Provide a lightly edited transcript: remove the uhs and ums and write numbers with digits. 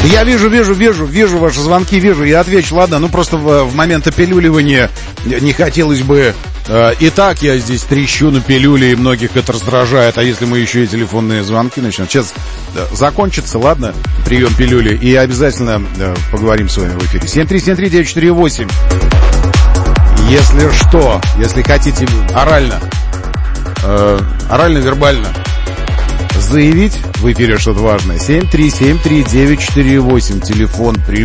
Я вижу ваши звонки, я отвечу, ладно, ну просто в момент опилюливания не хотелось бы... Итак, я здесь трещу на пилюле, и многих это раздражает, а если мы еще и телефонные звонки начнем? Сейчас закончится, ладно, прием пилюли, и обязательно поговорим с вами в эфире. 7373948. Если что, если хотите орально-вербально заявить в эфире что-то важное, 7373948, телефон